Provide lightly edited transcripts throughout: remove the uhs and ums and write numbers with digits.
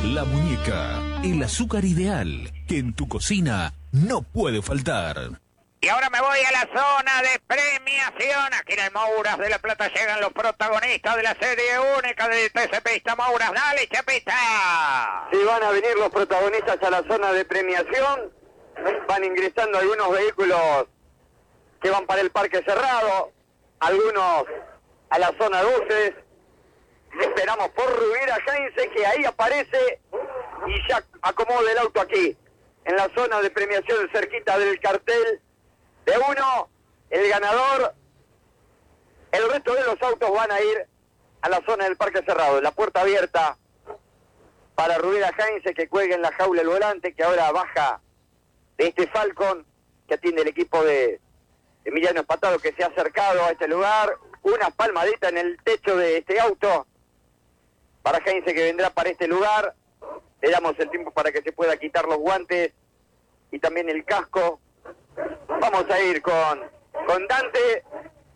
La Muñeca, el azúcar ideal que en tu cocina no puede faltar. Y ahora me voy a la zona de premiación. Aquí en el Mouras de La Plata llegan los protagonistas de la serie única del TC Mouras. ¡Dale, Chapita! Sí, van a venir los protagonistas a la zona de premiación. Van ingresando algunos vehículos que van para el parque cerrado, algunos a la zona 12. Esperamos por Rubiera Heinze, que ahí aparece y ya acomoda el auto aquí, en la zona de premiación cerquita del cartel de uno, el ganador. El resto de los autos van a ir a la zona del parque cerrado, la puerta abierta para Rubiera Heinze, que cuelga en la jaula el volante, que ahora baja de este Falcon que atiende el equipo de Emiliano Espatado, que se ha acercado a este lugar. Una palmadita en el techo de este auto para Heinze, que vendrá para este lugar. Le damos el tiempo para que se pueda quitar los guantes y también el casco. Vamos a ir con Dante,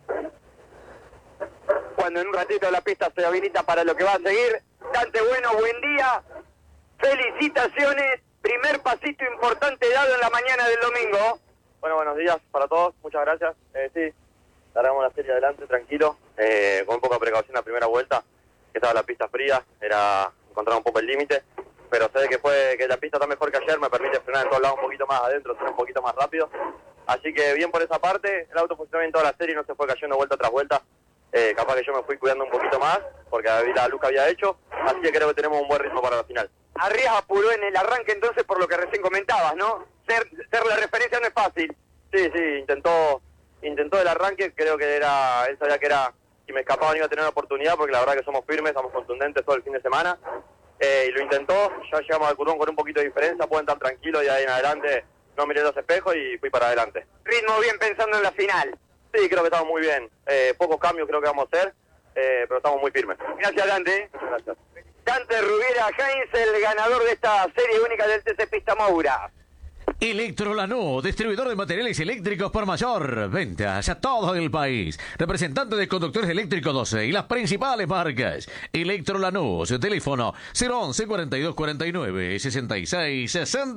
cuando en un ratito la pista se habilita para lo que va a seguir. Dante, bueno, buen día, felicitaciones, primer pasito importante dado en la mañana del domingo. Bueno, buenos días para todos, muchas gracias. Sí, largamos la serie adelante, tranquilo, con poca precaución la primera vuelta, que estaba la pista fría, era encontrar un poco el límite, pero sé que la pista está mejor que ayer, me permite frenar en todos lados un poquito más adentro, ser un poquito más rápido, así que bien por esa parte. El auto funcionó bien toda la serie, no se fue cayendo vuelta tras vuelta, capaz que yo me fui cuidando un poquito más, porque la luz que había hecho, así que creo que tenemos un buen ritmo para la final. Arrias apuró en el arranque entonces, por lo que recién comentabas, ¿no? Ser la referencia no es fácil. Sí, intentó el arranque, creo que él sabía que era, si me escapaba no iba a tener una oportunidad, porque la verdad que somos firmes, somos contundentes todo el fin de semana, y lo intentó. Ya llegamos al curvón con un poquito de diferencia, pueden estar tranquilos, y ahí en adelante no miré los espejos y fui para adelante. Ritmo bien pensando en la final. Sí, creo que estamos muy bien, pocos cambios creo que vamos a hacer, pero estamos muy firmes. Gracias, Dante. Muchas gracias. Dante Rubiera Heinze, el ganador de esta serie única del TC Pista Moura. Electrolanú, distribuidor de materiales eléctricos por mayor. Ventas a todo el país. Representante de conductores eléctricos 12 y las principales marcas. Electrolanú, su teléfono 011 42 49 66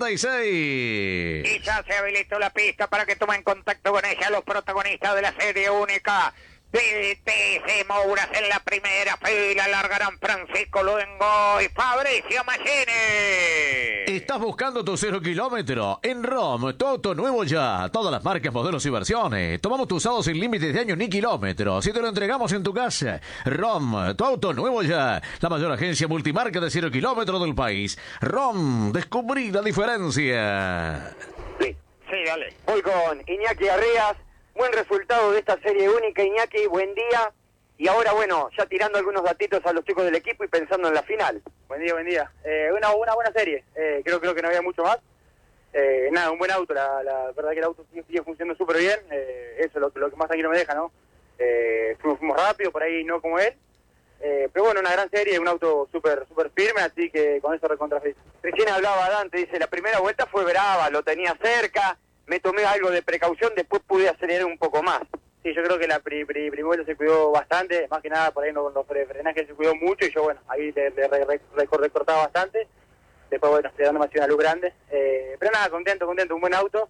66. Y ya se habilitó la pista para que tomen contacto con ella los protagonistas de la serie única del TC Mouras. En la primera fila largarán Francisco Luengo y Fabricio Machini. ¿Estás buscando tu 0 kilómetro? En ROM, tu auto nuevo ya. Todas las marcas, modelos y versiones. Tomamos tu usado sin límites de años ni kilómetros y te lo entregamos en tu casa. ROM, tu auto nuevo ya. La mayor agencia multimarca de 0 kilómetros del país. ROM, descubrí la diferencia. Sí, dale. voy con Iñaki Arrías. Buen resultado de esta serie única, Iñaki, buen día. Y ahora, bueno, ya tirando algunos datitos a los chicos del equipo y pensando en la final. Buen día. Una buena serie, creo que no había mucho más. Un buen auto, la verdad que el auto sigue funcionando súper bien, eso es lo que más tranquilo me deja, ¿no? Fuimos rápido, por ahí no como él, pero bueno, una gran serie, un auto súper firme, así que con eso recontra feliz. Recién hablaba Dante, dice, la primera vuelta fue brava, lo tenía cerca, me tomé algo de precaución, después pude acelerar un poco más. Sí, yo creo que la primera vuelta se cuidó bastante, más que nada por ahí con los frenajes se cuidó mucho y yo, bueno, ahí le recortaba bastante. Después, bueno, estoy dando más una luz grande. Pero nada, contento, un buen auto.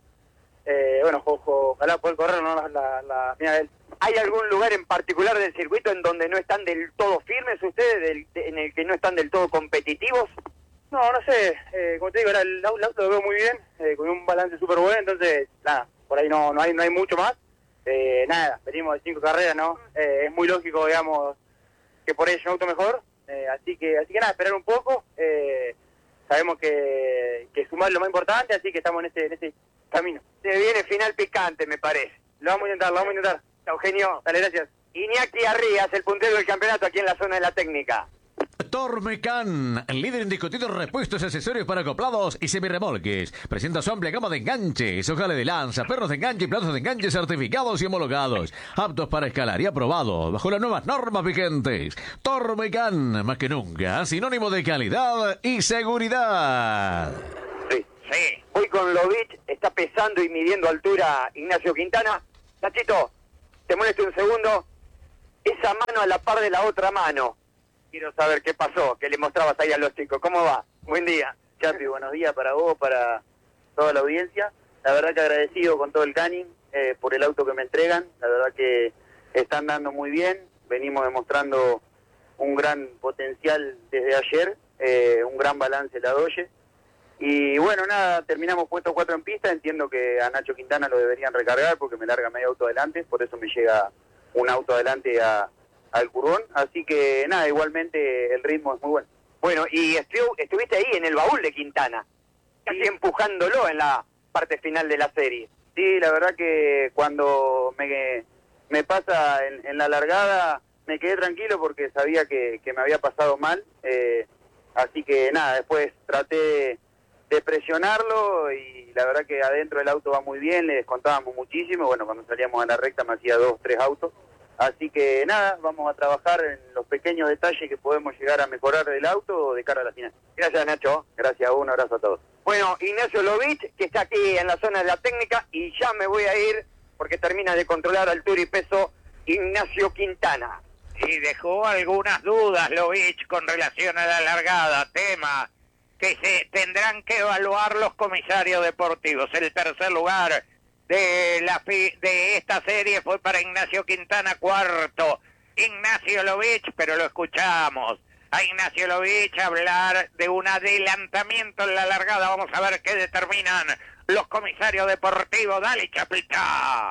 Ojalá poder correr, ¿no? la final de él. ¿Hay algún lugar en particular del circuito en donde no están del todo firmes ustedes, en el que no están del todo competitivos? No sé, como te digo, el auto lo veo muy bien, con un balance súper bueno, entonces, nada, por ahí no hay mucho más. Venimos de 5 carreras, ¿no? Es muy lógico, digamos, que por ahí es un auto mejor, así que nada, esperar un poco. Sabemos que sumar es lo más importante, así que estamos en ese camino. Se viene final picante, me parece. Lo vamos a intentar. Eugenio, dale, gracias. Iñaki Arrías, el puntero del campeonato aquí en la zona de la técnica. Tormecan, el líder indiscutido en repuestos, accesorios para acoplados y semirremolques. Presenta su amplia gama de enganches, ojales de lanza, perros de enganche y platos de enganche certificados y homologados. Aptos para escalar y aprobados bajo las nuevas normas vigentes. Tormecan, más que nunca, sinónimo de calidad y seguridad. Sí. Voy con Lovich, está pesando y midiendo altura Ignacio Quintana. Nachito, te molesto un segundo. Esa mano a la par de la otra mano. Quiero saber qué pasó, que le mostrabas ahí a los chicos. ¿Cómo va? Buen día. Chapi, buenos días para vos, para toda la audiencia. La verdad que agradecido con todo el Canning por el auto que me entregan. La verdad que están dando muy bien. Venimos demostrando un gran potencial desde ayer, un gran balance la Dodge. Y bueno, nada, terminamos puesto 4 en pista. Entiendo que a Nacho Quintana lo deberían recargar porque me larga medio auto adelante. Por eso me llega un auto adelante al curvón. Así que nada, igualmente el ritmo es muy bueno. Bueno, y estuviste ahí en el baúl de Quintana, casi empujándolo en la parte final de la serie. Sí, la verdad que cuando me pasa en la largada me quedé tranquilo porque sabía que me había pasado mal. Así que nada, después traté de presionarlo y la verdad que adentro del auto va muy bien, le descontábamos muchísimo. Bueno, cuando salíamos a la recta me hacía 2, 3 autos. Así que nada, vamos a trabajar en los pequeños detalles que podemos llegar a mejorar del auto de cara a la final. Gracias, Nacho. Gracias, un abrazo a todos. Bueno, Ignacio Lovich, que está aquí en la zona de la técnica, y ya me voy a ir porque termina de controlar altura y peso Ignacio Quintana. Y dejó algunas dudas Lovich con relación a la largada, tema que se tendrán que evaluar los comisarios deportivos. El tercer lugar de esta serie fue para Ignacio Quintana, cuarto Ignacio Lovich, pero lo escuchamos a Ignacio Lovich hablar de un adelantamiento en la largada. Vamos a ver qué determinan los comisarios deportivos. Dale, Chapita.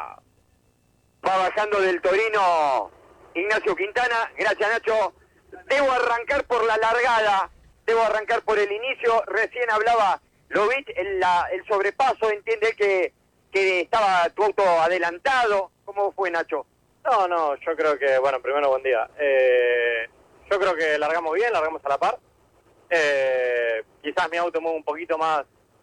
Va bajando del Torino Ignacio Quintana. Gracias, Nacho. Debo arrancar por la largada, debo arrancar por el inicio. Recién hablaba Lovich, el sobrepaso, entiende que estaba tu auto adelantado. ¿Cómo fue, Nacho? No, yo creo que, bueno, primero buen día. Yo creo que largamos bien, largamos a la par. Quizás mi auto mueve un poquito más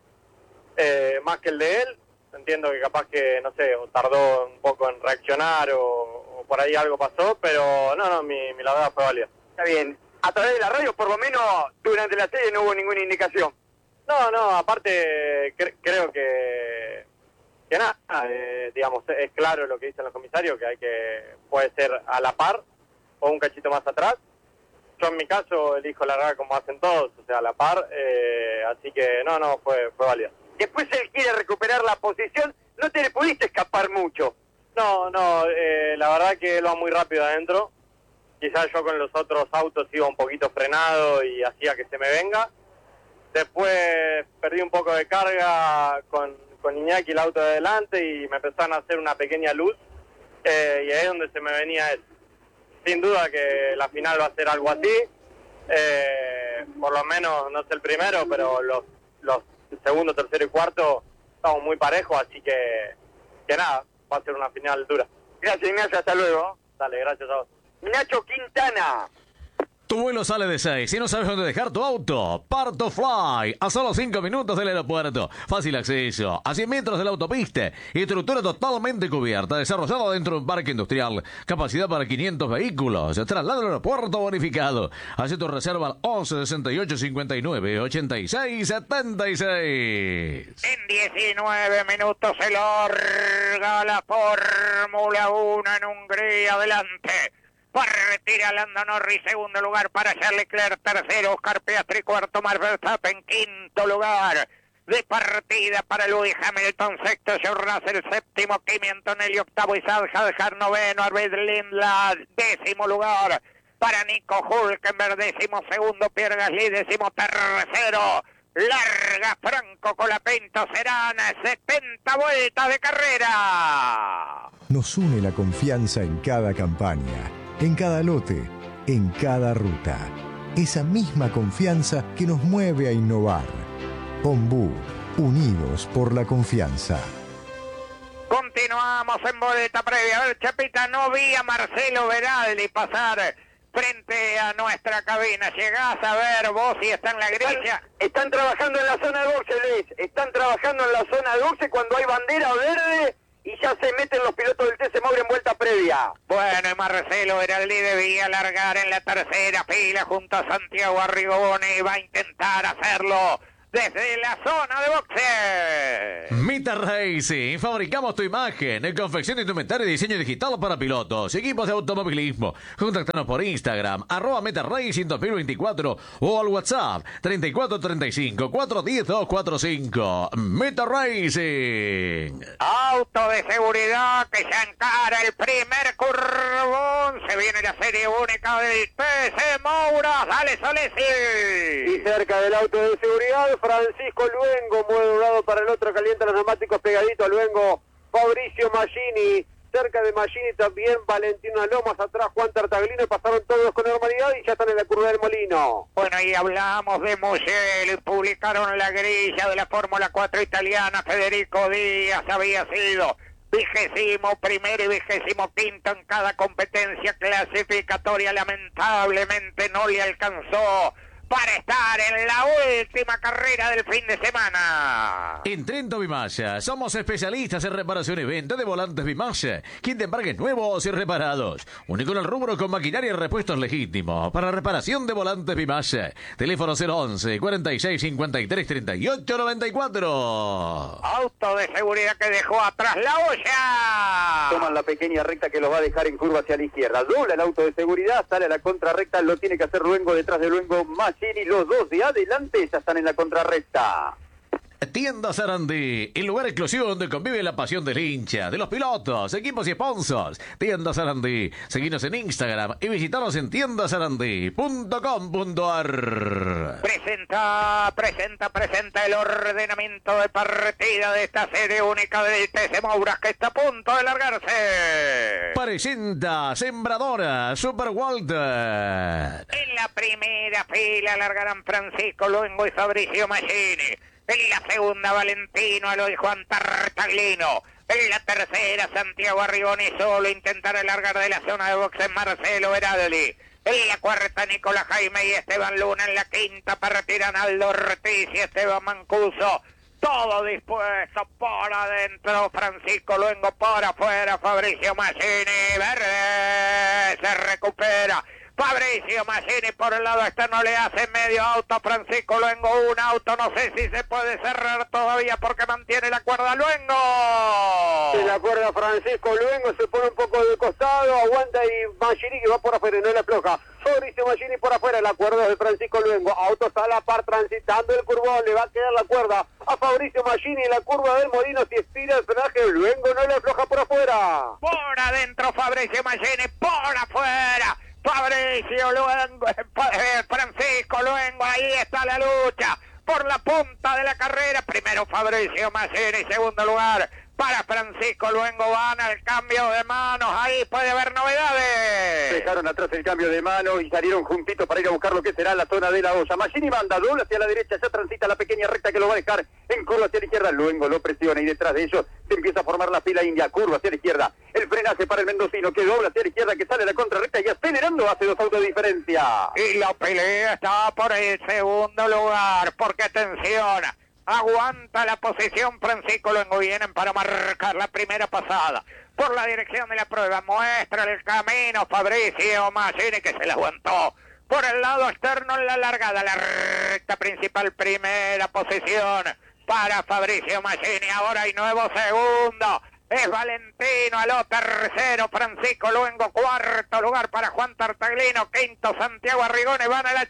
que el de él. Entiendo que capaz que, no sé, tardó un poco en reaccionar o por ahí algo pasó, pero no, mi largada fue válida. Está bien. A través de la radio, por lo menos, durante la serie no hubo ninguna indicación. No, aparte creo que nada, digamos, es claro lo que dicen los comisarios, que puede ser a la par o un cachito más atrás. Yo en mi caso elijo largar como hacen todos, o sea, a la par, así que no, fue válida. Después él quiere recuperar la posición, no te le pudiste escapar mucho. No, la verdad que él va muy rápido adentro. Quizás yo con los otros autos iba un poquito frenado y hacía que se me venga. Después perdí un poco de carga con Iñaki, el auto de adelante, y me empezaron a hacer una pequeña luz, y ahí es donde se me venía él. Sin duda que la final va a ser algo así, por lo menos, no sé el primero, pero los segundo, tercero y cuarto estamos muy parejos, así que nada, va a ser una final dura. Gracias, Ignacio, hasta luego. Dale, gracias a vos. Nacho Quintana. Tu vuelo sale de 6 y no sabes dónde dejar tu auto. Parto Fly, a solo 5 minutos del aeropuerto. Fácil acceso, a 100 metros de la autopista. Estructura totalmente cubierta, desarrollada dentro de un parque industrial. Capacidad para 500 vehículos. Traslado al aeropuerto bonificado. Haz tu reserva al 11 68 59 86 76. En 19 minutos se larga la Fórmula 1 en Hungría. Adelante. Partida Lando Norris, segundo lugar para Charles Leclerc, tercero Oscar Piastri, cuarto Max Verstappen, quinto lugar de partida para Lewis Hamilton, sexto George Russell, séptimo Kimi Antonelli, octavo Isaac Hadjar, noveno Arvid Lindblad, décimo lugar para Nico Hülkenberg, décimo segundo Pierre Gasly, décimo tercero larga Franco Colapinto. Serán 70 vueltas de carrera. Nos une la confianza en cada campaña, en cada lote, en cada ruta. Esa misma confianza que nos mueve a innovar. Ombú, unidos por la confianza. Continuamos en boleta previa. A ver, Chapita, no vi a Marcelo Veraldi pasar frente a nuestra cabina. Llegás a ver vos si está en la grilla. Están trabajando en la zona de boxe, Luis. Están trabajando en la zona de boxe cuando hay bandera verde y ya se meten los pilotos del TC Moura en vuelta previa. Bueno, y Marcelo Veraldi debía largar en la tercera fila junto a Santiago Arrigoni. Va a intentar hacerlo desde la zona de boxeo. Meta Racing, fabricamos tu imagen, confección de indumentaria y diseño digital para pilotos, equipos de automovilismo. Contáctanos por Instagram, @Meta Racing 2024 o al WhatsApp 3435 410 245. Meta Racing. Auto de seguridad que ya encara el primer curvón. Se viene la serie única del TC Moura. Dale, Solesi. Y cerca del auto de seguridad, Francisco Luengo, mueve de un lado para el otro, calienta los neumáticos pegadito a Luengo, Fabricio Maggini, cerca de Maggini también Valentino Lomas, atrás Juan Tartaglino, pasaron todos con normalidad y ya están en la curva del Molino. Bueno, y hablamos de Mugello, publicaron la grilla de la Fórmula 4 italiana. Federico Díaz había sido 21º y 25º en cada competencia clasificatoria. Lamentablemente no le alcanzó para estar en la última carrera del fin de semana. En Trento Bimalla, somos especialistas en reparación y venta de volantes Bimalla, quien de embarques nuevos y reparados. Único en el rubro con maquinaria y repuestos legítimos. Para reparación de volantes Bimalla. Teléfono 011 46 53 38 94. Auto de seguridad que dejó atrás la olla. Toman la pequeña recta que los va a dejar en curva hacia la izquierda. Dobla el auto de seguridad, sale a la contrarrecta, lo tiene que hacer Luengo, detrás de Luengo Maggini, los dos de adelante ya están en la contrarrecta. Tienda Sarandí, el lugar exclusivo donde convive la pasión del hincha, de los pilotos, equipos y sponsors. Tienda Sarandí, seguinos en Instagram y visitanos en tiendasarandí.com.ar. Presenta el ordenamiento de partida de esta serie única del TC Mouras que está a punto de largarse. Presenta Sembradora Super Walter. En la primera fila largarán Francisco Luengo y Fabricio Maggini. En la segunda, Valentino Aloy y Juan Tartaglino. En la tercera, Santiago Arrigoni solo intentará largar de la zona de boxes Marcelo Veraldi. En la cuarta, Nicolás Jaime y Esteban Luna. En la quinta, partirán Aldo Ortiz y Esteban Mancuso. Todo dispuesto por adentro, Francisco Luengo por afuera, Fabricio Maggini. Verde se recupera. Fabricio Maggini por el lado externo le hace medio auto, Francisco Luengo un auto, no sé si se puede cerrar todavía porque mantiene la cuerda Luengo. Se la cuerda Francisco Luengo, se pone un poco de costado, aguanta y Maggini que va por afuera, no le afloja. Fabricio Maggini por afuera, la cuerda de Francisco Luengo, autos a la par transitando el curvón, le va a quedar la cuerda a Fabricio Maggini en la curva del Molino, si estira el frenaje, Luengo no le afloja por afuera. Por adentro Fabricio Maggini, por afuera. Fabricio Luengo, Francisco Luengo, ahí está la lucha por la punta de la carrera. Primero Fabricio Maggini, segundo lugar para Francisco Luengo, van al cambio de manos, ahí puede haber novedades. Dejaron atrás el cambio de mano y salieron juntitos para ir a buscar lo que será la zona de la olla. Maggini manda, dobla hacia la derecha, ya transita la pequeña recta que lo va a dejar en curva hacia la izquierda. Luengo lo presiona y detrás de ellos se empieza a formar la fila india, curva hacia la izquierda. El frenaje para el mendocino que dobla hacia la izquierda, que sale a la contrarrecta y acelerando hace 2 autos de diferencia. Y la pelea está por el segundo lugar, porque atención, aguanta la posición Francisco Luengo, vienen para marcar la primera pasada. Por la dirección de la prueba, muestra el camino Fabricio Maggini que se la aguantó. Por el lado externo en la largada, la recta principal, primera posición para Fabricio Maggini. Ahora hay nuevo segundo. Es Valentino Aló, tercero Francisco Luengo, cuarto lugar para Juan Tartaglino, quinto Santiago Arrigoni, van a la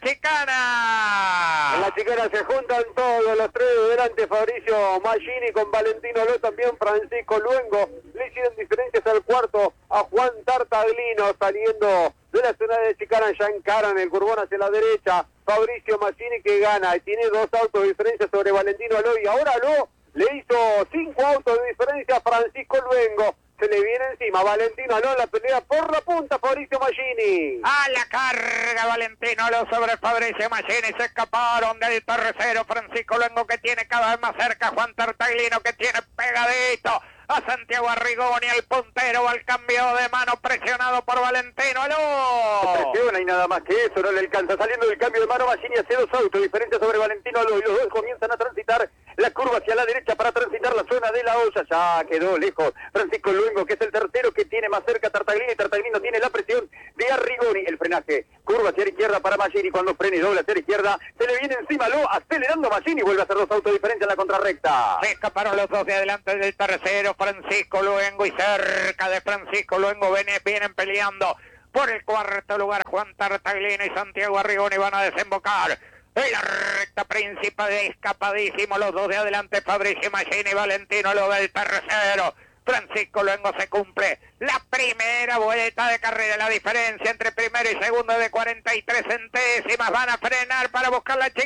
chicana. En la chicana se juntan todos los tres de delante, Fabricio Maggini con Valentino Aló, también Francisco Luengo, le hicieron diferencias al cuarto a Juan Tartaglino, saliendo de la zona de chicana, ya encaran el curvón hacia la derecha, Fabricio Maggini que gana, y tiene 2 autos de diferencia sobre Valentino Aló, y ahora Aló le hizo 5 autos de diferencia a Francisco Luengo. Se le viene encima Valentino Aló, la pelea por la punta, Fabricio Maggini. A la carga Valentino Aló sobre Fabricio Maggini, se escaparon del tercero Francisco Luengo que tiene cada vez más cerca Juan Tartaglino que tiene pegadito a Santiago Arrigoni, el puntero al cambio de mano presionado por Valentino Aló. Presiona y nada más que eso, no le alcanza. Saliendo del cambio de mano, Maggini hace 2 autos, diferencia sobre Valentino Aló, y los dos comienzan a transitar la curva hacia la derecha para transitar la zona de la olla. Ya quedó lejos Francisco Luengo, que es el tercero que tiene más cerca a Tartaglino, y Tartaglino tiene la presión de Arrigoni. El frenaje, curva hacia hacia la izquierda para Maggini, cuando frena y dobla hacia la izquierda, se le viene encima Aló, acelerando Maggini, vuelve a hacer 2 autos de diferencia en la contrarrecta. Se escaparon los dos de adelante del tercero, Francisco Luengo, y cerca de Francisco Luengo vienen peleando por el cuarto lugar Juan Tartaglini y Santiago Arrigoni. Van a desembocar en la recta principal, escapadísimo los dos de adelante, Fabricio Maggini y Valentino Aló del tercero. Francisco Luengo, se cumple la primera vuelta de carrera. La diferencia entre primero y segundo es de 43 centésimas. Van a frenar para buscar la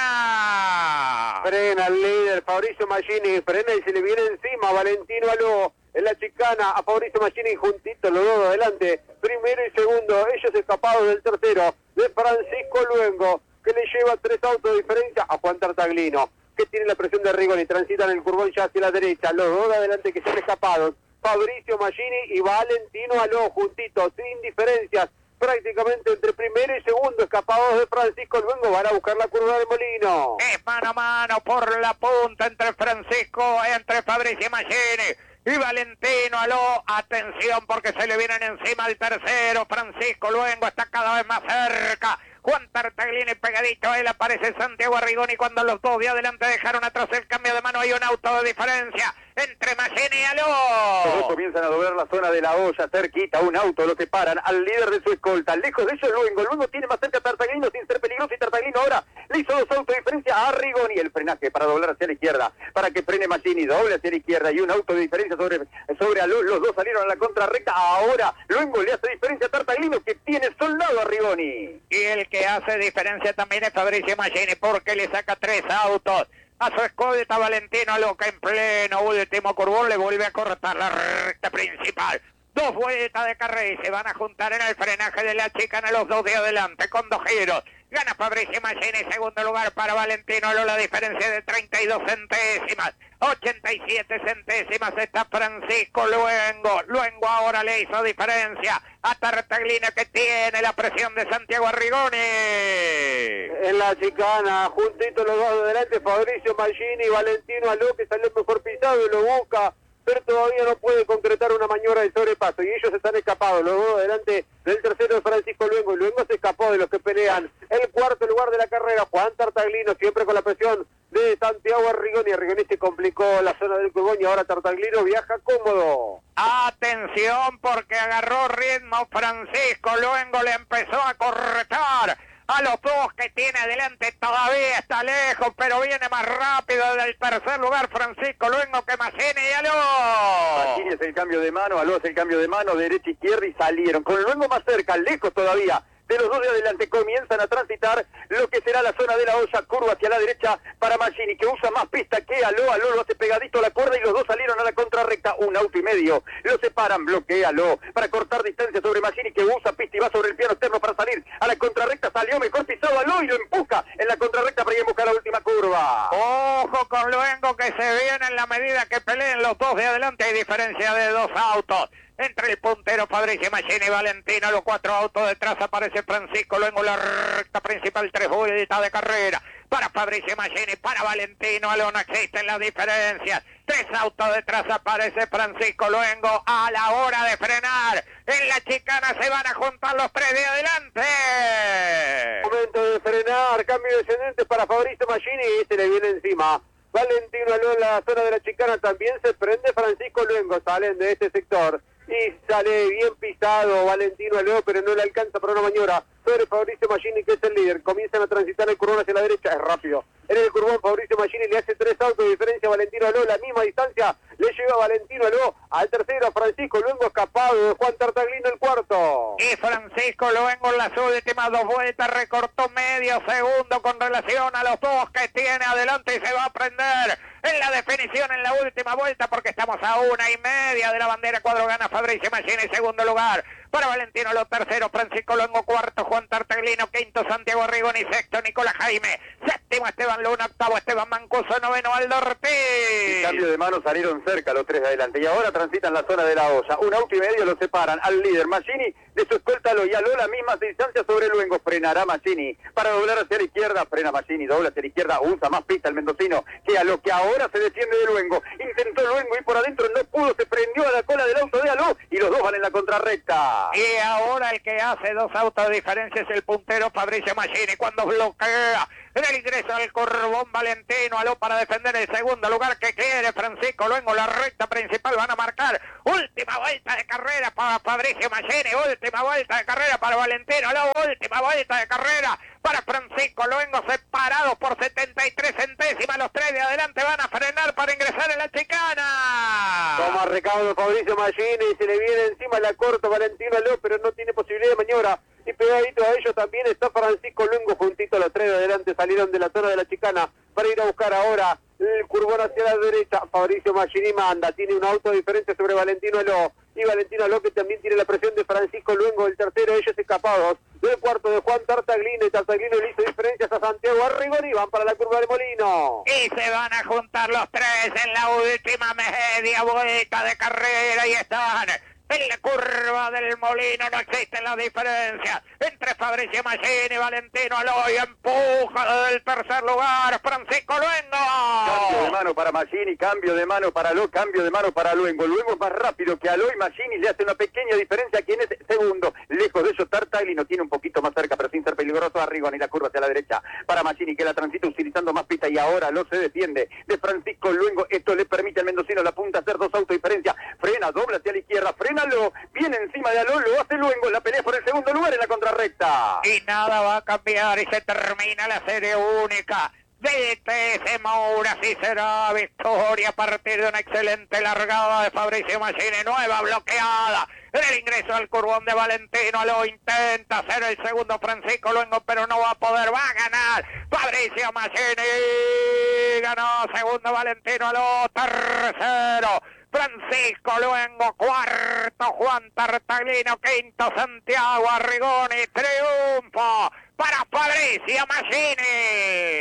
chicana. Frena el líder, Fabricio Maggini, frena y se le viene encima Valentino Aló. En la chicana a Fabricio Maggini juntito los dos de adelante, primero y segundo, ellos escapados del tercero de Francisco Luengo, que le lleva 3 autos de diferencia a Juan Tartaglino, que tiene la presión de Arrigoni, transitan el curbón ya hacia la derecha, los dos de adelante que son escapados, Fabricio Maggini y Valentino Aló, juntitos, sin diferencias, prácticamente entre primero y segundo, escapados de Francisco Luengo, van a buscar la curva de Molino. Es mano a mano por la punta entre Fabricio Maggini y Valentino Aló. Atención porque se le vienen encima al tercero. Francisco Luengo está cada vez más cerca. Juan Tartaglini pegadito a él, aparece Santiago Arrigoni cuando los dos de adelante dejaron atrás el cambio de mano. Hay un auto de diferencia entre Maggini y Aló. Los dos comienzan a doblar la zona de la olla, cerquita, un auto, lo separan al líder de su escolta. Lejos de ellos Luengo tiene más cerca a Tartaglino sin ser peligroso, y Tartaglino ahora le hizo 2 autos de diferencia a Arrigoni. El frenaje para doblar hacia la izquierda, para que frene Maggini, doble hacia la izquierda y un auto de diferencia sobre Aló. Los dos salieron a la contrarrecta. Ahora Luengo le hace diferencia a Tartaglino, que tiene soldado a Arrigoni. Y el que hace diferencia también es Fabricio Maggini, porque le saca 3 autos a su escolta Valentino Aló, que en pleno último curvón le vuelve a cortar la recta principal. 2 vueltas de carrera y se van a juntar en el frenaje de la chicana los dos de adelante con 2 giros. Gana Fabricio Maggini, segundo lugar para Valentino Aló, la diferencia de 32 centésimas. 87 centésimas está Francisco Luengo. Luengo ahora le hizo diferencia a Tartaglino, que tiene la presión de Santiago Arrigoni. En la chicana, juntito los dos de adelante, Fabricio Maggini y Valentino Aló, que salió mejor pisado y lo busca, pero todavía no puede concretar una maniobra de sobrepaso, y ellos están escapados, los dos delante del tercero de Francisco Luengo, y Luengo se escapó de los que pelean el cuarto lugar de la carrera. Juan Tartaglino siempre con la presión de Santiago Arrigoni. Arrigoni se complicó la zona del curbón y ahora Tartaglino viaja cómodo. Atención porque agarró ritmo Francisco Luengo, le empezó a corretar a los dos que tiene adelante. Todavía está lejos, pero viene más rápido del tercer lugar Francisco Luengo que Maggini y Aló. Maggini es el cambio de mano, Aló es el cambio de mano, derecha, izquierda, y salieron con Luengo más cerca, lejos todavía de los dos de adelante. Comienzan a transitar lo que será la zona de la olla, curva hacia la derecha para Maggini, que usa más pista que Aló. Aló lo hace pegadito a la cuerda y los dos salieron a la contrarrecta. 1 auto y medio lo separan, bloquea Aló para cortar distancia sobre Maggini, que usa pista y va sobre el piano externo para salir a la contrarrecta. Salió mejor pisado Aló y lo empuja en la contrarrecta para ir a buscar la última curva. Ojo con Luengo, que se viene en la medida que peleen los dos de adelante. Hay diferencia de 2 autos entre el puntero Fabricio Maggini y Valentino. Los 4 autos detrás aparece Francisco Luengo, la recta principal, 3 vueltas de carrera para Fabricio Maggini, para Valentino Aló. No existen las diferencias. 3 autos detrás aparece Francisco Luengo. A la hora de frenar en la chicana se van a juntar los 3 de adelante. Momento de frenar, cambio descendente para Fabricio Maggini y este le viene encima. Valentino Aló en la zona de la chicana, también se prende Francisco Luengo, salen de este sector y sale bien pisado Valentino Aló, pero no le alcanza para una maniobra sobre Fabricio Maggini, que es el líder. Comienzan a transitar el curbón hacia la derecha, es rápido. En el curbón Fabricio Maggini le hace 3 autos de diferencia a Valentino Aló, la misma distancia le lleva a Valentino Aló al tercero, a Francisco Luengo, escapado de Juan Tartaglino el cuarto. Y Francisco Luengo en las últimas 2 vueltas recortó medio segundo con relación a los dos que tiene adelante y se va a prender en la definición en la última vuelta, porque estamos a 1,5 de la bandera. Cuadro gana Fabricio Maggini, segundo lugar para Valentino Aló, tercero Francisco Luengo, cuarto Juan Tartaglino, quinto Santiago Arrigoni, sexto Nicolás Jaime, séptimo Esteban Luna, octavo Esteban Mancuso, noveno Aldo Ortiz. En cambio de mano salieron cerca los 3 de adelante y ahora transitan la zona de la olla. 1 auto y medio lo separan al líder Maggini de su escolta Aló, y Aló la misma distancia sobre Luengo. Frenará Maggini para doblar hacia la izquierda, frena Maggini, dobla hacia la izquierda, usa más pista el mendocino que Aló, que ahora ahora se defiende de Luengo. Intentó Luengo ir por adentro, no pudo, se prendió a la cola del auto de Aló y los dos van en la contrarrecta. Y ahora el que hace 2 autos de diferencia es el puntero Fabricio Machini cuando bloquea en el ingreso del Curbón Valentino Aló para defender el segundo lugar que quiere Francisco Luengo. La recta principal van a marcar última vuelta de carrera para Fabricio Machini, última vuelta de carrera para Valentino Aló, última vuelta de carrera para Francisco Luengo, separados por 73 centésimas. Los 3 de adelante van a frenar para ingresar en la chicana. Toma recaudo Fabricio Machini, se le viene encima la corta Valentino Aló, pero no tiene posibilidad de maniobra. Y pegadito a ellos también está Francisco Luengo, juntito a los 3 de adelante, salieron de la zona de la chicana para ir a buscar ahora el Curbón hacia la derecha. Fabricio Machini manda, tiene un auto de diferencia sobre Valentino Aló, y Valentino Aló que también tiene la presión de Francisco Luengo, el tercero, ellos escapados del cuarto de Juan Tartaglino, y Tartaglino le hizo diferencias a Santiago Arrigoni, van para la curva de Molino. Y se van a juntar los 3 en la última media vuelta de carrera y están en la curva del Molino. No existe la diferencia entre Fabricio Machini y Valentino Aló, y empuja del tercer lugar Francisco Luengo. Cambio de mano para Machini, cambio de mano para Aló, cambio de mano para Luengo. Luengo es más rápido que Aló y Machini le hace una pequeña diferencia. Quien es segundo, lejos de ellos Tartaglino tiene un poquito más cerca, pero sin ser peligroso. Arrigoni, la curva hacia la derecha para Machini, que la transita utilizando más pista, y ahora Aló se defiende de Francisco Luengo. Esto le permite al mendocino la punta hacer 2 autos de diferencia. Frena, dobla hacia la izquierda, frena Aló, viene encima de Aló, lo hace Luengo, la pelea por el segundo lugar en la contrarrecta. Y nada va a cambiar y se termina la serie única. DTS Moura, así será victoria a partir de una excelente largada de Fabricio Machini, nueva bloqueada en el ingreso al Curbón de Valentino Aló. Intenta hacer el segundo Francisco Luengo, pero no va a poder, va a ganar Fabricio Machini. Ganó segundo Valentino Aló, tercero Francisco Luengo, cuarto Juan Tartaglino, quinto Santiago Arrigoni. Triunfo para Fabricio Machini.